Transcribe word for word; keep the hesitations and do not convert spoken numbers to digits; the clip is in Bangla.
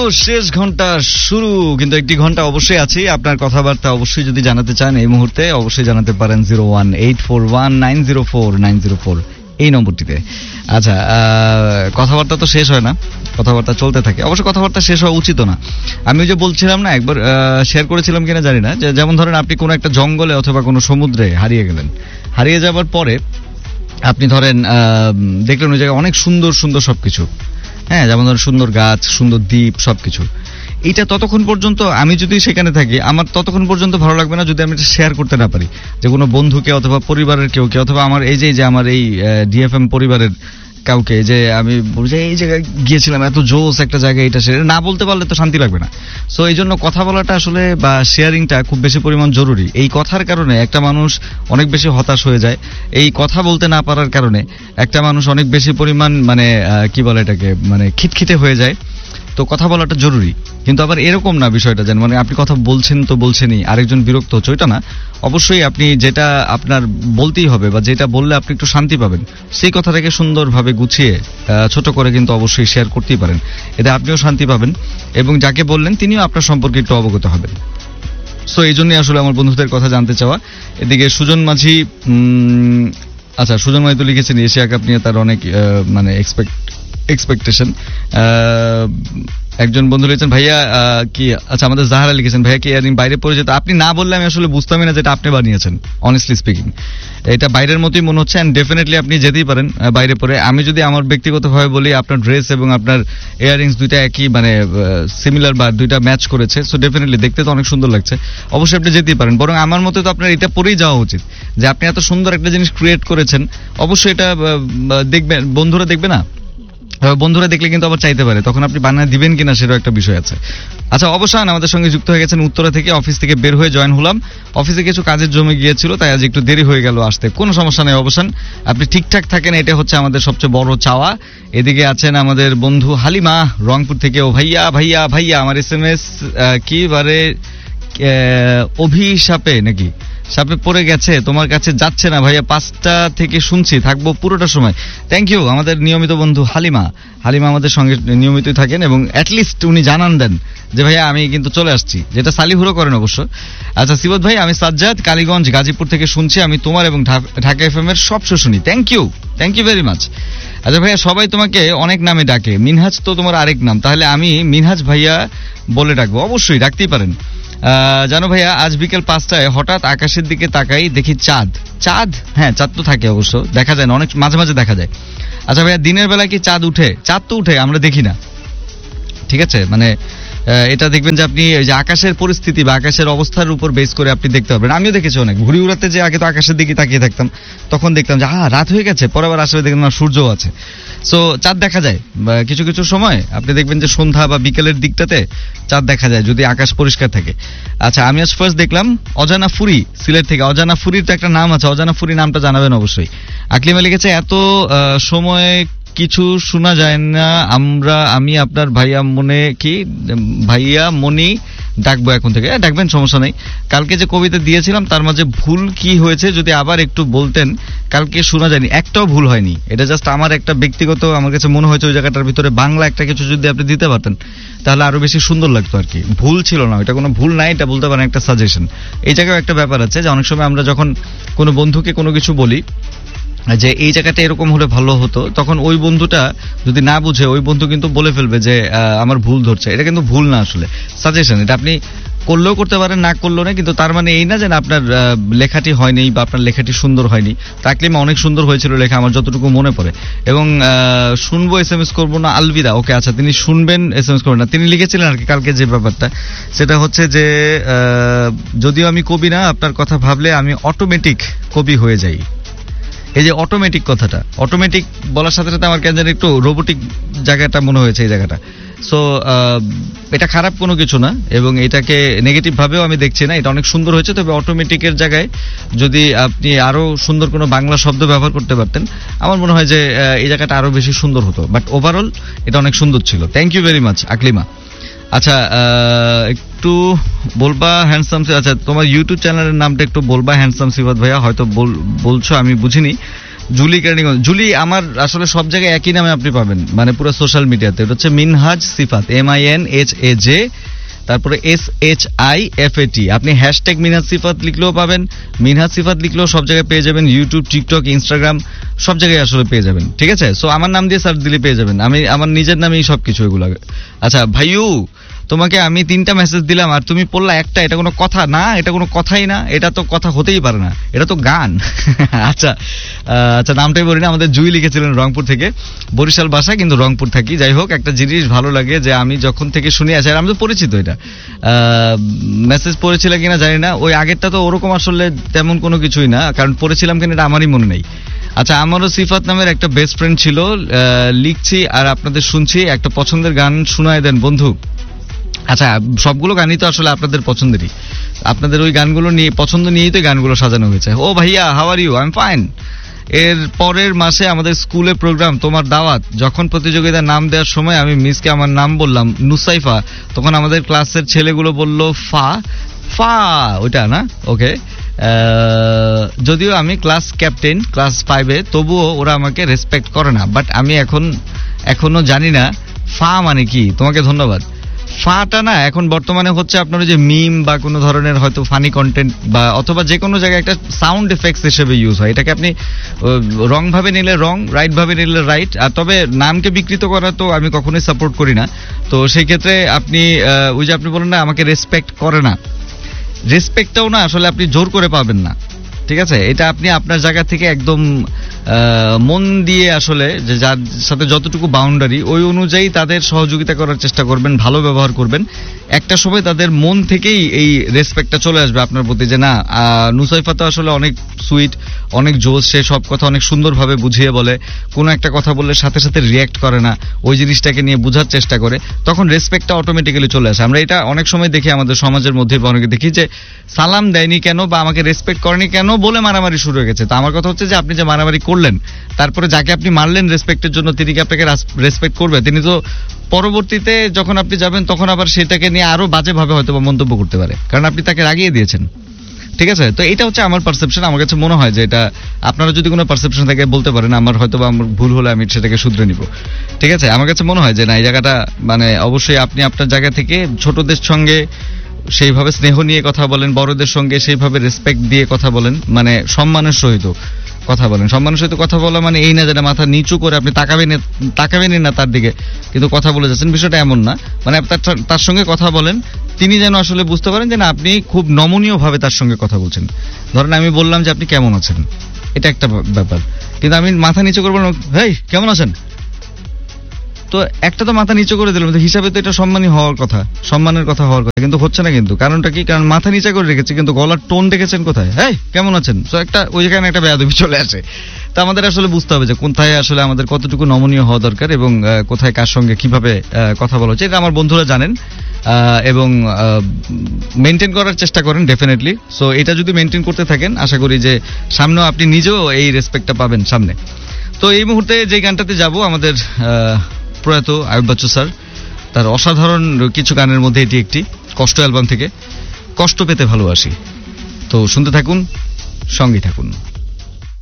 শেষ ঘন্টা শুরু, কিন্তু একটি ঘন্টা অবশ্যই আছে। আপনার কথাবার্তা অবশ্যই যদি জানাতে চান এই মুহূর্তে অবশ্যই জানাতে পারেন zero one eight four one nine zero four nine zero four এই নম্বরটিতে। আচ্ছা, কথাবার্তা তো শেষ হয় না, কথাবার্তা চলতে থাকে। অবশ্য কথাবার্তা শেষ হওয়া উচিত না। আমি যে বলছিলাম না, একবার শেয়ার করেছিলাম কিনা জানি না, যে যেমন ধরেন আপনি কোনো একটা জঙ্গলে অথবা কোনো সমুদ্রে হারিয়ে গেলেন, হারিয়ে যাবার পরে আপনি ধরেন দেখলেন ওই জায়গায় অনেক সুন্দর সুন্দর সবকিছু, হ্যাঁ, যেমন ধরেন সুন্দর গাছ, সুন্দর দ্বীপ, সবকিছু। এইটা ততক্ষণ পর্যন্ত আমি যদি সেখানে থাকি, আমার ততক্ষণ পর্যন্ত ভালো লাগবে না যদি আমি এটা শেয়ার করতে না পারি, যে কোনো বন্ধুকে অথবা পরিবারের কেউ কে, অথবা আমার এই যে যে আমার এই ডিএফএম পরিবারের কাউকে, যে আমি বলছি এই জায়গায় গিয়েছিলাম, এত জোস একটা জায়গা, এটা সেটা না বলতে পারলে তো শান্তি লাগবে না। সো এই জন্য কথা বলাটা আসলে বা শেয়ারিংটা খুব বেশি পরিমাণ জরুরি। এই কথার কারণে একটা মানুষ অনেক বেশি হতাশ হয়ে যায়। এই কথা বলতে না পারার কারণে একটা মানুষ অনেক বেশি পরিমাণ মানে কি বলে এটাকে, মানে খিটখিটে হয়ে যায়। তো কথা বলাটা জরুরি, কিন্তু আবার এরকম না বিষয়টা যেন মানে আপনি কথা বলছেন তো বলছেনই, আরেকজন বিরক্ত হচ্ছে, ওইটা না। অবশ্যই আপনি যেটা আপনার বলতেই হবে বা যেটা বললে আপনি একটু শান্তি পাবেন, সেই কথাটাকে সুন্দরভাবে গুছিয়ে ছোট করে কিন্তু অবশ্যই শেয়ার করতেই পারেন। এতে আপনিও শান্তি পাবেন এবং যাকে বললেন তিনিও আপনার সম্পর্কে একটু অবগত হবেন। সো এই জন্যই আসলে আমার বন্ধুদের কথা জানতে চাওয়া। এদিকে সুজন মাঝি, আচ্ছা সুজন মাঝি তো লিখেছেন এশিয়া কাপ নিয়ে তার অনেক মানে এক্সপেক্ট এক্সপেকটেশন। একজন বন্ধু লিখেছেন ভাইয়া কি, আচ্ছা আমাদের জাহারা লিখেছেন ভাইয়া কি ইয়ারিং বাইরে পড়ে যেত। আপনি না বললে আমি আসলে বুঝতামই না যেটা আপনি বানিয়েছেন, অনেস্টলি স্পিকিং। এটা বাইরের মতোই মনে হচ্ছে, অ্যান্ড ডেফিনেটলি আপনি যেতেই পারেন বাইরে পরে। আমি যদি আমার ব্যক্তিগতভাবে বলি, আপনার ড্রেস এবং আপনার ইয়ারিংস দুইটা একই মানে সিমিলার বা দুইটা ম্যাচ করেছে, সো ডেফিনেটলি দেখতে তো অনেক সুন্দর লাগছে। অবশ্যই আপনি যেতেই পারেন, বরং আমার মতে তো আপনার এটা পরেই যাওয়া উচিত, যে আপনি এত সুন্দর একটা জিনিস ক্রিয়েট করেছেন। অবশ্যই এটা দেখবেন, বন্ধুরা দেখবে না, বন্ধুরা দেখলে কিন্তু আবার চাইতে পারে, তখন আপনি বানিয়ে দিবেন কিনা সেটাও একটা বিষয় আছে। আচ্ছা, অবসান আমাদের সঙ্গে যুক্ত হয়ে গেছেন উত্তরা থেকে। অফিস থেকে বের হয়ে জয়েন হলাম, অফিসে কিছু কাজের জমে গিয়েছিল, তাই আজ একটু দেরি হয়ে গেল আসতে। কোনো সমস্যা নেই অবসান, আপনি ঠিকঠাক থাকেন, এটা হচ্ছে আমাদের সবচেয়ে বড় চাওয়া। এদিকে আছেন আমাদের বন্ধু হালিমা রংপুর থেকে। ও ভাইয়া ভাইয়া ভাইয়া আমার এস এম এস কি বারে অভিশাপে নাকি সাপে পড়ে গেছে, তোমার কাছে যাচ্ছে না ভাইয়া, পাঁচটা থেকে শুনছি, থাকবো পুরোটা সময়। থ্যাংক ইউ আমাদের নিয়মিত বন্ধু হালিমা। হালিমা আমাদের সঙ্গে নিয়মিতই থাকেন এবং অ্যাটলিস্ট উনি জানান দেন যে ভাইয়া আমি কিন্তু চলে আসছি, যেটা সালিহুরও করেন অবশ্য। আচ্ছা সিবত ভাই, আমি সাজ্জাদ কালীগঞ্জ গাজীপুর থেকে শুনছি, আমি তোমার এবং ঢাকা এফ এম এর সব শো শুনি। Thank you, thank you very much. আচ্ছা ভাইয়া, সবাই তোমাকে অনেক নামে ডাকে, মিনহাজ তো তোমার আরেক নাম, তাহলে আমি মিনহাজ ভাইয়া বলে ডাকবো? অবশ্যই ডাকতেই পারেন। জানো ভাইয়া, আজ বিকেল পাঁচটায় হঠাৎ আকাশের দিকে তাকাই, দেখি চাঁদ। চাঁদ, হ্যাঁ চাঁদ তো থাকে, অবশ্য দেখা যায় না, অনেক মাঝে মাঝে দেখা যায়। আচ্ছা ভাইয়া, দিনের বেলায় কি চাঁদ উঠে? চাঁদ তো উঠে, আমরা দেখি না, ঠিক আছে। মানে এটা দেখবেন যে আপনি যে আকাশের পরিস্থিতি বা আকাশের অবস্থার উপর বেস করে আপনি দেখতে পারবেন। আমিও দেখেছি অনেক ঘুরি উড়াতে, যে আগে তো আকাশের দিকে তাকিয়ে থাকতাম, তখন দেখতাম যে হ্যাঁ রাত হয়ে গেছে, পরে আবার আসলে দেখলাম না সূর্যও আছে। সো চাঁদ দেখা যায় কিছু কিছু সময়, আপনি দেখবেন যে সন্ধ্যা বা বিকেলের দিকটাতে চাঁদ দেখা যায় যদি আকাশ পরিষ্কার থাকে। আচ্ছা, আমি আজ ফার্স্ট দেখলাম অজানা ফুরি সিলেট থেকে। অজানা ফুরির তো একটা নাম আছে, অজানা ফুরি নামটা জানাবেন অবশ্যই। আকলিমা লিখেছে এত সময় কিছু শোনা যায় না, আমরা আমি আপনার ভাইয়া মনে কি ভাইয়া মনি ডাকবো এখন থেকে। ডাকবেন, সমস্যা নেই। কালকে যে কবিতা দিয়েছিলাম তার মাঝে ভুল কি হয়েছে যদি আবার একটু বলতেন, কালকে শোনা যায়নি। একটাও ভুল হয়নি, এটা জাস্ট আমার একটা ব্যক্তিগত, আমার কাছে মনে হয়েছে ওই জায়গাটার ভিতরে বাংলা একটা কিছু যদি আপনি দিতে পারতেন তাহলে আরো বেশি সুন্দর লাগতো আর কি। ভুল ছিল না, এটা কোনো ভুল নাই, এটা বলতে পারেন একটা সাজেশন। এই জায়গায় একটা ব্যাপার আছে যে অনেক সময় আমরা যখন কোনো বন্ধুকে কোনো কিছু বলি যে এই জায়গাটা এরকম হলে ভালো হতো, তখন ওই বন্ধুটা যদি না বুঝে ওই বন্ধু কিন্তু বলে ফেলবে যে আমার ভুল ধরছে। এটা কিন্তু ভুল না, আসলে সাজেশন। এটা আপনি করলেও করতে পারেন, না করলেও না, কিন্তু তার মানে এই না যে আপনার লেখাটি হয়নি বা আপনার লেখাটি সুন্দর হয়নি। তাকলিমা অনেক সুন্দর হয়েছিল লেখা, আমার যতটুকু মনে পড়ে। এবং শুনবো এস এম এস করবো না আলবিদা, ওকে আচ্ছা তিনি শুনবেন এস এম এস করবেন না। তিনি লিখেছিলেন আর কি কালকে যে ব্যাপারটা, সেটা হচ্ছে যে যদিও আমি কবি না, আপনার কথা ভাবলে আমি অটোমেটিক কবি হয়ে যাই। এই যে অটোমেটিক কথাটা, অটোমেটিক বলার সাথে সাথে আমার কেন জানি একটু রোবোটিক জায়গাটা মনে হয়েছে এই জায়গাটা। সো এটা খারাপ কোনো কিছু না এবং এটাকে নেগেটিভ ভাবেও আমি দেখছি না, এটা অনেক সুন্দর হয়েছে। তবে অটোমেটিকের জায়গায় যদি আপনি আরো সুন্দর কোনো বাংলা শব্দ ব্যবহার করতে পারতেন, আমার মনে হয় যে এই জায়গাটা আরো বেশি সুন্দর হতো। বাট ওভারঅল এটা অনেক সুন্দর ছিল। Thank you very much Aklima. আচ্ছা, একটু বলবা হ্যান্ডসাম, আচ্ছা তোমার ইউটিউব চ্যানেলের নামটা একটু বলবা হ্যান্ডসাম সিবাত ভাইয়া, হয়তো বলছো আমি বুঝিনি। জুলি কেরানীগঞ্জ। জুলি আমার আসলে সব জায়গায় একই নামে আপনি পাবেন, মানে পুরো সোশ্যাল মিডিয়াতে। এটা হচ্ছে মিনহাজ সিফাত, M I N H A J, তারপরে এস এইচ আই এফ এ টি। আপনি হ্যাশট্যাগ মিনহাজ সিফাত লিখলেও পাবেন, মিনহাজ সিফাত লিখলেও সব জায়গায় পেয়ে যাবেন। ইউটিউব, টিকটক, ইনস্টাগ্রাম সব জায়গায় আসলে পেয়ে যাবেন, ঠিক আছে? সো আমার নাম দিয়ে সার্চ দিলে পেয়ে যাবেন, আমি আমার নিজের নামেই সবকিছু এগুলো। আচ্ছা ভাইউ, তোমাকে আমি তিনটা মেসেজ দিলাম আর তুমি পড়লা একটা, এটা কোনো কথা না, এটা কোনো কথাই না, এটা তো কথা হতেই পারে না, এটা তো গান। আচ্ছা আচ্ছা, নামটাই বলি না। আমাদের জুই লিখেছিলেন রংপুর থেকে, বরিশাল বাসা কিন্তু রংপুর থাকি। যাই হোক, একটা জিনিস ভালো লাগে যে আমি যখন থেকে শুনি, আচ্ছা আমি তো পরিচিত, এটা মেসেজ পড়েছিল কিনা জানি না, ওই আগেরটা তো ওরকম আসলে তেমন কোনো কিছুই না, কারণ পড়েছিলাম কিনা এটা আমারই মনে নেই। আচ্ছা, আমারও সিফাত নামের একটা বেস্ট ফ্রেন্ড ছিল, লিখছি আর আপনাদের শুনছি, একটা পছন্দের গান শোনায় দেন বন্ধু। আচ্ছা, সবগুলো গানই তো আসলে আপনাদের পছন্দেরই, আপনাদের ওই গানগুলো নিয়ে পছন্দ নিয়েই তো গানগুলো সাজানো হয়েছে। ও ভাইয়া, how are you? I am fine. এর পরের মাসে আমাদের স্কুলে প্রোগ্রাম, তোমার দাওয়াত। যখন প্রতিযোগিতার নাম দেওয়ার সময় আমি মিসকে আমার নাম বললাম নুসাইফা, তখন আমাদের ক্লাসের ছেলেগুলো বলল ফা ফা, ওইটা না? ওকে, যদিও আমি ক্লাস ক্যাপ্টেন ক্লাস ফাইভে, তবুও ওরা আমাকে রেসপেক্ট করে না। বাট আমি এখন এখনো জানি না ফা মানে কি। তোমাকে ধন্যবাদ। ফাটা না এখন বর্তমানে হচ্ছে আপনার যে মিম বা কোনো ধরনের হয়তো ফানি কন্টেন্ট বা অথবা যে কোনো জায়গায় একটা সাউন্ড এফেক্টস হিসেবে ইউজ হয়। এটাকে আপনি রং ভাবে নিলে রং, রাইট ভাবে নিলে রাইট। আর তবে নামকে বিকৃত করা তো আমি কখনোই সাপোর্ট করি না। তো সেই ক্ষেত্রে আপনি ওই যে আপনি বলেন না আমাকে রেসপেক্ট করে না, রেসপেক্টটাও না আসলে আপনি জোর করে পাবেন না, ঠিক আছে? এটা আপনি আপনার জায়গা থেকে একদম মন দিয়ে আসলে যে যার সাথে যতটুকু বাউন্ডারি ওই অনুযায়ী তাদের সহযোগিতা করার চেষ্টা করবেন, ভালো ব্যবহার করবেন। একটা সময় তাদের মন থেকেই এই রেসপেক্টটা চলে আসবে আপনার প্রতি, যে না নুসাইফা তো আসলে অনেক সুইট, অনেক জোশ, সে সব কথা অনেক সুন্দরভাবে বুঝিয়ে বলে, কোনো একটা কথা বললে সাথে সাথে রিয়্যাক্ট করে না, ওই জিনিসটাকে নিয়ে বোঝার চেষ্টা করে, তখন রেসপেক্টটা অটোমেটিক্যালি চলে আসে। আমরা এটা অনেক সময় দেখি আমাদের সমাজের মধ্যে, অনেকে দেখি যে সালাম দেয়নি কেন বা আমাকে রেসপেক্ট করেনি কেন বলে মারামারি শুরু হয়ে গেছে। তো আমার কথা হচ্ছে যে আপনি যে মারামারি করলেন, তারপরে যাকে আপনি মারলেন রেসপেক্টের জন্য, তিনি কি আপনাকে রেসপেক্ট করবে? তিনি তো পরবর্তীতে যখন আপনি যাবেন তখন আবার সেটাকে নিয়ে আরো বাজেভাবে হয়তো বা মন্তব্য করতে পারে, কারণ আপনি তাকে রাগিয়ে দিয়েছেন, ঠিক আছে? তো এটা হচ্ছে আমার পারসেপশন। আমার কাছে মনে হয় যে এটা আপনারা যদি কোনো পারসেপশন থাকে বলতে পারেন, আমার হয়তো বা আমার ভুল হলে আমি সেটাকে শুধরে নিব, ঠিক আছে? আমার কাছে মনে হয় যে না, এই জায়গাটা মানে অবশ্যই আপনি আপনার জায়গা থেকে ছোটদের সঙ্গে সেইভাবে স্নেহ নিয়ে কথা বলেন, বড়দের সঙ্গে সেইভাবে রেসপেক্ট দিয়ে কথা বলেন, মানে সম্মানের সহিত কথা বলেন। সম্মানের সহিত কথা বলা মানে এই না যেটা মাথা নিচু করে আপনি তাকাবেন তাকাবেনই না তার দিকে কিন্তু কথা বলে যাচ্ছেন, বিষয়টা এমন না। মানে তার সঙ্গে কথা বলেন, তিনি যেন আসলে বুঝতে পারেন যে না আপনি খুব নমনীয় ভাবে তার সঙ্গে কথা বলছেন। ধরেন আমি বললাম যে আপনি কেমন আছেন, এটা একটা ব্যাপার, কিন্তু আমি মাথা নিচু করে বললাম হেই কেমন আছেন, তো একটা তো মাথা নিচু করে দিলাম, তো হিসাবে তো এটা সম্মানী হওয়ার কথা, সম্মানের কথা হওয়ার কথা, কিন্তু হচ্ছে না। কিন্তু কারণটা কি? কারণ মাথা নিচা করে রেখেছে, কিন্তু গলার টোন দেখেছেন কোথায়, হ্যাঁ কেমন আছেন, তো একটা ওই জায়গায় একটা বেয়াদবি চলে আসে। তো আমাদের আসলে বুঝতে হবে যে কোথায় আসলে আমাদের কতটুকু নমনীয় হওয়া দরকার এবং কোথায় কার সঙ্গে কিভাবে কথা বলা হচ্ছে, এটা আমার বন্ধুরা জানেন এবং মেনটেন করার চেষ্টা করেন ডেফিনেটলি। সো এটা যদি মেনটেন করতে থাকেন, আশা করি যে সামনেও আপনি নিজেও এই রেসপেক্টটা পাবেন সামনে। তো এই মুহূর্তে যে গানটাতে যাব, আমাদের প্রয়াত আয়ুব বাচ্চু স্যার, তার অসাধারণ কিছু গানের মধ্যে এটি একটি, কষ্ট অ্যালবাম থেকে, কষ্ট পেতে ভালোবাসি। তো শুনতে থাকুন, সঙ্গে থাকুন।